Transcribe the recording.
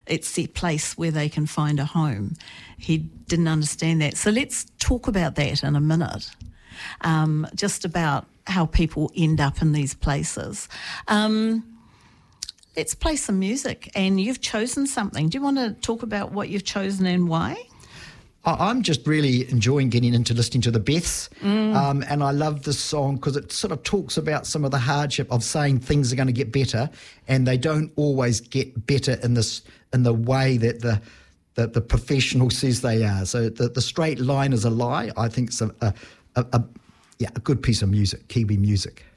it's the place where they can find a home. He didn't understand that. So let's talk about that in a minute, just about how people end up in these places. Let's play some music, and you've chosen something. Do you want to talk about what you've chosen and why? I'm just really enjoying getting into listening to the Beths, and I love this song because it sort of talks about some of the hardship of saying things are going to get better, and they don't always get better in the way that the professional says they are. So the straight line is a lie. I think it's a good piece of music, Kiwi music.